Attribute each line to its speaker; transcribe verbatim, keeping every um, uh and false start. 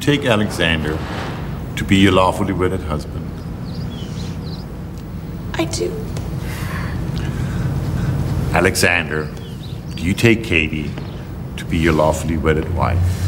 Speaker 1: take Alexander to be your lawfully wedded husband?
Speaker 2: I do.
Speaker 1: Alexander, do you take Katie to be your lawfully wedded wife?